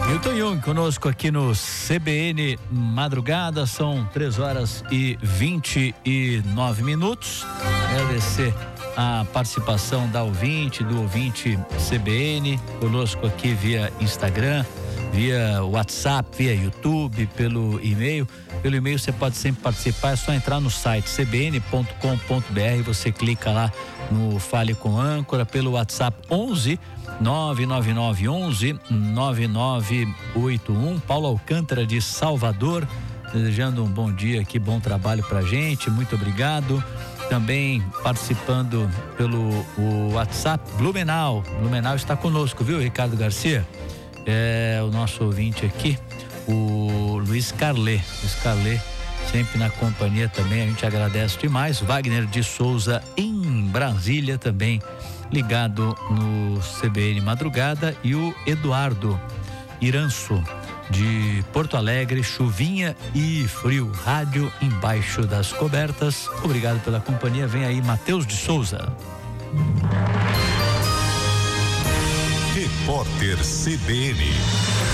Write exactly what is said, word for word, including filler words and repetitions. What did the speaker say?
Milton Jung conosco aqui no C B N Madrugada, são três horas e vinte e nove minutos. Agradecer a participação da ouvinte, do ouvinte C B N, conosco aqui via Instagram, via WhatsApp, via YouTube, pelo e-mail. Pelo e-mail você pode sempre participar, é só entrar no site c b n ponto com ponto b r, você clica lá no Fale com Âncora, pelo WhatsApp onze nove nove nove onze nove nove oito um. Paulo Alcântara de Salvador, desejando um bom dia aqui, bom trabalho pra gente, muito obrigado. Também participando pelo o WhatsApp, Blumenau, Blumenau está conosco, viu, Ricardo Garcia? É o nosso ouvinte aqui, o Luiz Carlê, Luiz Carlê, sempre na companhia também, a gente agradece demais. Wagner de Souza em Brasília também ligado no C B N Madrugada, e o Eduardo Iranço de Porto Alegre, chuvinha e frio, rádio embaixo das cobertas. Obrigado pela companhia. Vem aí Matheus de Souza. Repórter C B N.